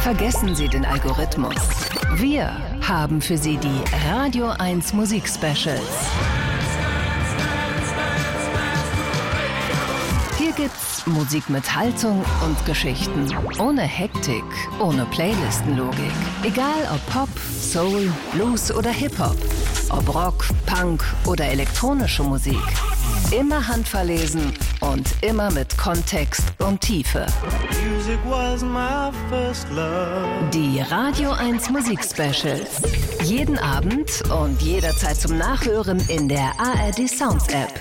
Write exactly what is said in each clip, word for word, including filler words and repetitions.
Vergessen Sie den Algorithmus. Wir haben für Sie die Radio eins Musik-Specials. Hier gibt's Musik mit Haltung und Geschichten. Ohne Hektik, ohne Playlistenlogik. Egal ob Pop, Soul, Blues oder Hip-Hop. Ob Rock, Punk oder elektronische Musik. Immer handverlesen und immer mit Kontext und Tiefe. Die Radio eins Musik-Specials. Jeden Abend und jederzeit zum Nachhören in der A R D Sounds App.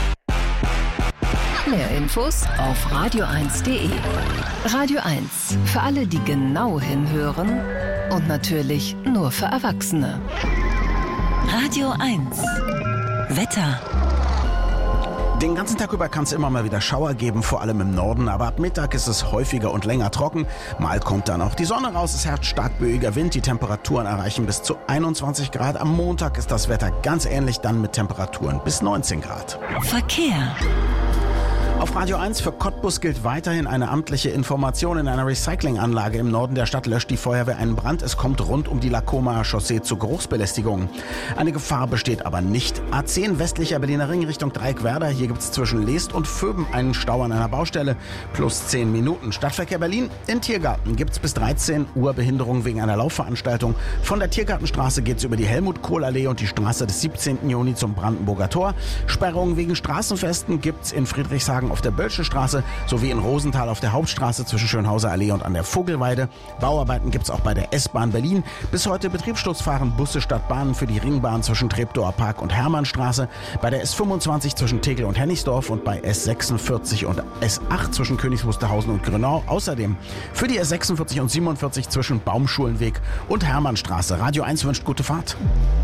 Mehr Infos auf radio eins punkt de. Radio eins, für alle, die genau hinhören und natürlich nur für Erwachsene. Radio eins. Wetter. Den ganzen Tag über kann es immer mal wieder Schauer geben, vor allem im Norden, aber ab Mittag ist es häufiger und länger trocken. Mal kommt dann auch die Sonne raus, es herrscht stark böiger Wind, die Temperaturen erreichen bis zu einundzwanzig Grad. Am Montag ist das Wetter ganz ähnlich, dann mit Temperaturen bis neunzehn Grad. Verkehr. Auf Radio eins für Cottbus gilt weiterhin eine amtliche Information. In einer Recyclinganlage im Norden der Stadt löscht die Feuerwehr einen Brand. Es kommt rund um die Lacomaer Chaussee zu Geruchsbelästigungen. Eine Gefahr besteht aber nicht. A zehn westlicher Berliner Ring Richtung Dreieckwerder. Hier gibt es zwischen Leest und Vöben einen Stau an einer Baustelle. Plus zehn Minuten. Stadtverkehr Berlin. In Tiergarten gibt es bis dreizehn Uhr Behinderung wegen einer Laufveranstaltung. Von der Tiergartenstraße geht es über die Helmut-Kohl-Allee und die Straße des siebzehnten Juni zum Brandenburger Tor. Sperrungen wegen Straßenfesten gibt es in Friedrichshagen auf der Bölsche Straße sowie in Rosenthal auf der Hauptstraße zwischen Schönhauser Allee und an der Vogelweide. Bauarbeiten gibt es auch bei der S-Bahn Berlin. Bis heute Betriebsschluss fahren Busse statt Bahnen für die Ringbahn zwischen Treptower Park und Hermannstraße, bei der S fünfundzwanzig zwischen Tegel und Hennigsdorf und bei S sechsundvierzig und S acht zwischen Königs Wusterhausen und Grünau. Außerdem für die S sechsundvierzig und siebenundvierzig zwischen Baumschulenweg und Hermannstraße. Radio eins wünscht gute Fahrt.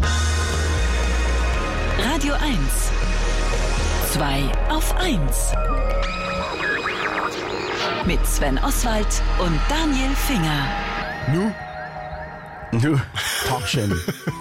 Radio eins. zwei auf eins. Mit Sven Oswald und Daniel Finger. Nu? Nu, Talkchen.